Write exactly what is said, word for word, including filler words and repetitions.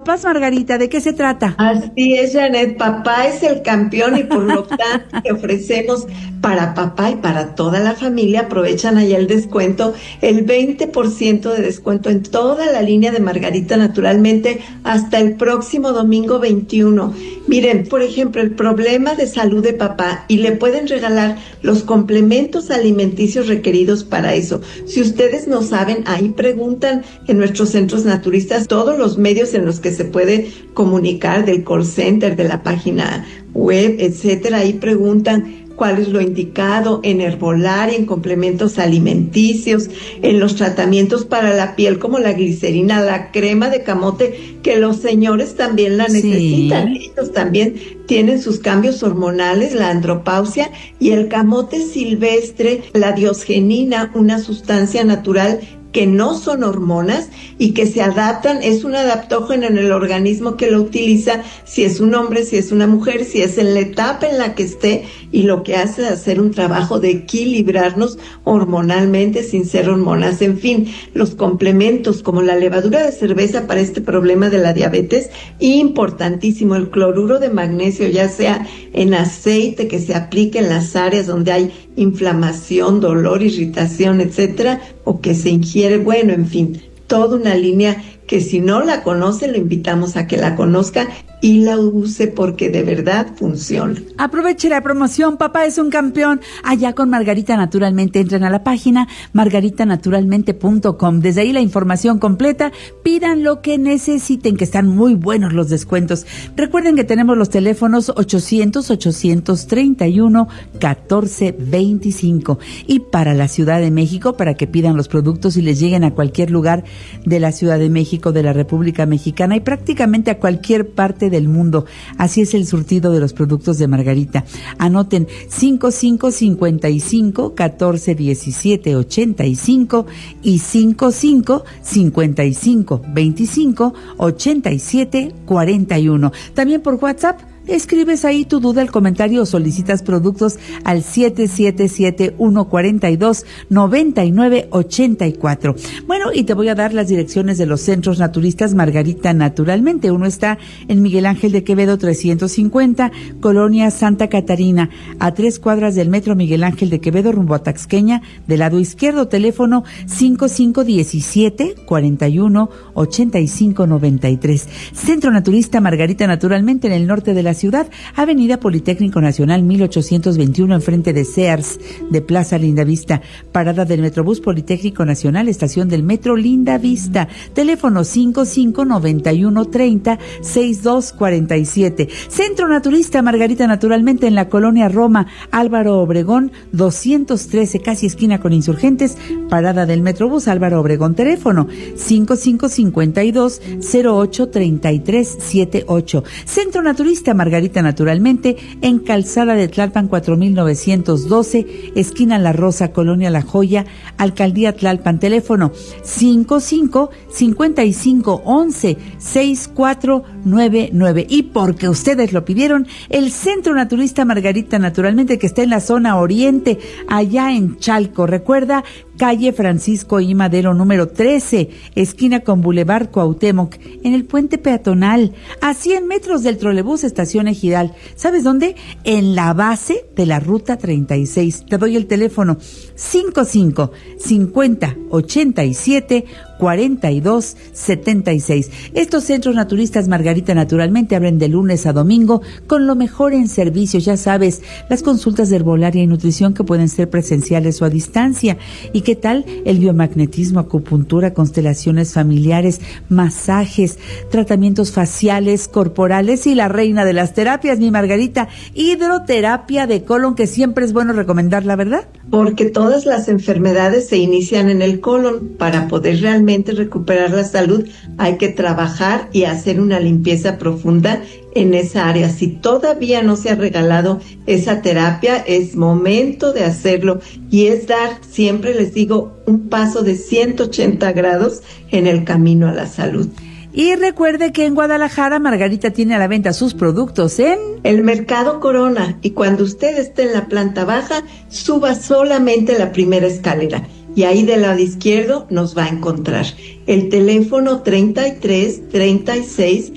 papás, Margarita, ¿de qué se trata? Así es, Janet, papá es el campeón y por lo tanto te ofrecemos para papá y para toda la familia, aprovechan allá el descuento, el veinte por ciento de descuento en toda la línea de Margarita Naturalmente hasta el próximo domingo veintiuno. Miren, por ejemplo, el problema de salud de papá y le pueden regalar los complementos alimenticios requeridos para eso. Si ustedes no saben, ahí preguntan en nuestros centros naturistas todos los medios en los que se puede comunicar, del call center, de la página web, etcétera. Ahí preguntan cuál es lo indicado en herbolaria, en complementos alimenticios, en los tratamientos para la piel como la glicerina, la crema de camote, que los señores también la necesitan. Sí. Ellos también tienen sus cambios hormonales, la andropausia, y el camote silvestre, la diosgenina, una sustancia natural que no son hormonas y que se adaptan, es un adaptógeno en el organismo que lo utiliza, si es un hombre, si es una mujer, si es en la etapa en la que esté, y lo que hace es hacer un trabajo de equilibrarnos hormonalmente sin ser hormonas. En fin, los complementos como la levadura de cerveza para este problema de la diabetes, importantísimo, el cloruro de magnesio, ya sea en aceite que se aplique en las áreas donde hay inflamación, dolor, irritación, etcétera, o que se ingiere, bueno, en fin, toda una línea que si no la conoce, lo invitamos a que la conozca y la use porque de verdad funciona. Aproveche la promoción, papá es un campeón. Allá con Margarita Naturalmente, entren a la página margarita naturalmente punto com. Desde ahí la información completa, pidan lo que necesiten, que están muy buenos los descuentos. Recuerden que tenemos los teléfonos ochocientos, ochocientos treinta y uno, catorce veinticinco. Y para la Ciudad de México, para que pidan los productos y les lleguen a cualquier lugar de la Ciudad de México, de la República Mexicana y prácticamente a cualquier parte del mundo. Así es el surtido de los productos de Margarita. Anoten cinco cinco cinco cinco, catorce diecisiete ochenta y cinco y cinco cinco cinco cinco veinticinco ochenta y siete cuarenta y uno. También por WhatsApp escribes ahí tu duda, el comentario o solicitas productos al siete siete siete, uno cuatro dos, nueve nueve ocho cuatro. Bueno, y te voy a dar las direcciones de los centros naturistas Margarita Naturalmente. Uno está en Miguel Ángel de Quevedo trescientos cincuenta, Colonia Santa Catarina, a tres cuadras del metro Miguel Ángel de Quevedo, rumbo a Taxqueña, del lado izquierdo, teléfono cinco cinco uno siete, cuarenta y uno, ochenta y cinco noventa y tres. Centro Naturista Margarita Naturalmente en el norte de la ciudad, Avenida Politécnico Nacional mil ochocientos veintiuno, enfrente de Sears, de Plaza Lindavista, parada del Metrobús Politécnico Nacional, estación del Metro Lindavista, teléfono cinco cinco noventa y uno treinta, sesenta y dos cuarenta y siete. Centro Naturista Margarita Naturalmente en la colonia Roma, Álvaro Obregón doscientos trece, casi esquina con Insurgentes, parada del Metrobús Álvaro Obregón, teléfono cinco cinco cinco dos, cero ocho treinta y tres setenta y ocho. Centro Naturista Margarita Naturalmente en Calzada de Tlalpan cuatro mil novecientos doce, esquina La Rosa, colonia La Joya, Alcaldía Tlalpan, teléfono cinco cinco cinco cinco once, sesenta y cuatro noventa y nueve. Y porque ustedes lo pidieron, el Centro Naturista Margarita Naturalmente, que está en la zona oriente, allá en Chalco. Recuerda, calle Francisco I. Madero, número trece, esquina con Boulevard Cuauhtémoc, en el puente peatonal, a cien metros del trolebús Estación Ejidal. ¿Sabes dónde? En la base de la Ruta treinta y seis. Te doy el teléfono cinco cinco cincuenta ochenta y siete cuarenta y dos setenta y seis. Estos centros naturistas Margarita Naturalmente abren de lunes a domingo con lo mejor en servicios. Ya sabes, las consultas de herbolaria y nutrición que pueden ser presenciales o a distancia. ¿Y qué tal el biomagnetismo, acupuntura, constelaciones familiares, masajes, tratamientos faciales, corporales y la reina de las terapias, mi Margarita, hidroterapia de colon, que siempre es bueno recomendar, la verdad? Porque todas las enfermedades se inician en el colon. Para poder realmente recuperar la salud hay que trabajar y hacer una limpieza profunda en esa área. Si todavía no se ha regalado esa terapia, es momento de hacerlo, y es dar, siempre les digo, un paso de ciento ochenta grados en el camino a la salud. Y recuerde que en Guadalajara Margarita tiene a la venta sus productos en el Mercado Corona, y cuando usted esté en la planta baja, suba solamente la primera escalera y ahí del lado izquierdo nos va a encontrar. El teléfono treinta y tres, treinta y seis,